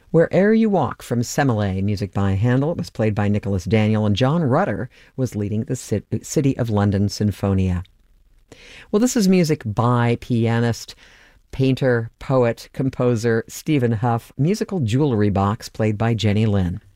Where'er You Walk from Semele, music by Handel. It was played by Nicholas Daniel, and John Rutter was leading the City of London Sinfonia. Well, this is music by pianist, painter, poet, composer Stephen Huff, musical jewelry box played by Jenny Lynn.